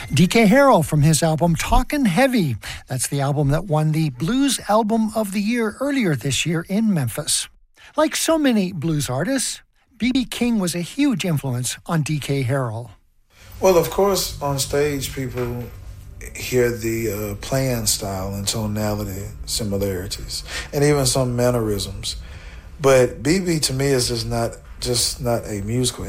DK Harrell from his album Talkin' Heavy. That's the album that won the Blues Album of the Year earlier this year in Memphis. Like so many blues artists, B.B. King was a huge influence on DK Harrell. Well, of course, on stage, people hear the playing style and tonality similarities, and even some mannerisms. But B.B. to me is just not a musical